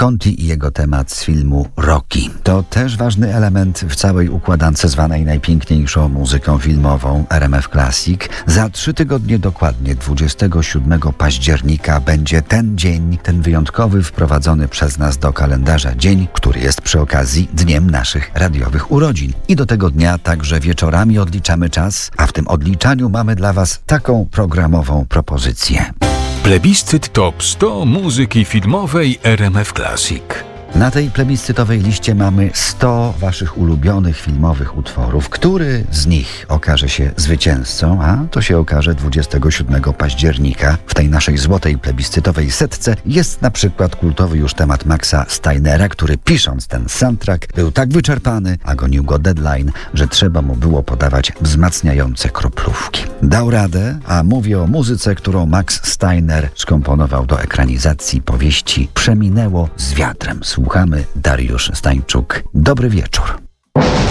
Visconti i jego temat z filmu Rocky. To też ważny element w całej układance zwanej najpiękniejszą muzyką filmową RMF Classic. Za 3 tygodnie dokładnie, 27 października będzie ten dzień, ten wyjątkowy, wprowadzony przez nas do kalendarza dzień, który jest przy okazji dniem naszych radiowych urodzin. I do tego dnia także wieczorami odliczamy czas, a w tym odliczaniu mamy dla Was taką programową propozycję. Plebiscyt Top 100 muzyki filmowej RMF Classic. Na tej plebiscytowej liście mamy 100 Waszych ulubionych filmowych utworów. Który z nich okaże się zwycięzcą? A to się okaże 27 października. W tej naszej złotej plebiscytowej setce jest na przykład kultowy już temat Maxa Steinera, który pisząc ten soundtrack był tak wyczerpany, a gonił go deadline, że trzeba mu było podawać wzmacniające kroplówki. Dał radę, a mówię o muzyce, którą Max Steiner skomponował do ekranizacji powieści Przeminęło z wiatrem. Słuchamy, Dariusz Stańczuk. Dobry wieczór.